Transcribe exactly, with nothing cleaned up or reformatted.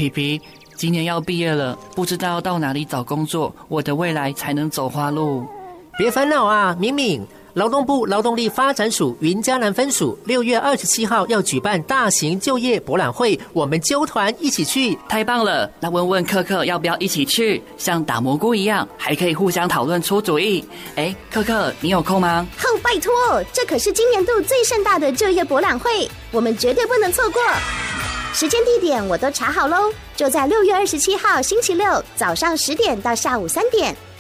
皮皮，今年要毕业了，不知道要到哪里找工作，我的未来才能走花路。 别烦恼啊，敏敏。劳动部劳动力发展署云嘉南分署六月二十七号要举办大型就业博览会，我们纠团一起去。 太棒了，那问问克克要不要一起去？像打蘑菇一样，还可以互相讨论出主意。哎，克克，你有空吗？ 哦，拜托，这可是今年度最盛大的就业博览会，我们绝对不能错过。时间地点我都查好喽，就在六月二十七号星期六早上十点到下午三点。